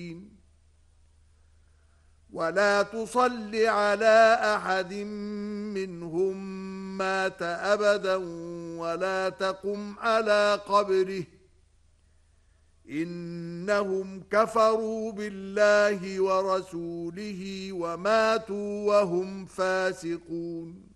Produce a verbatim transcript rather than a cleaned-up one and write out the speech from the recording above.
ولا تصل على أحد منهم مات أبدا ولا تقم على قبره إنهم كفروا بالله ورسوله وماتوا وهم فاسقون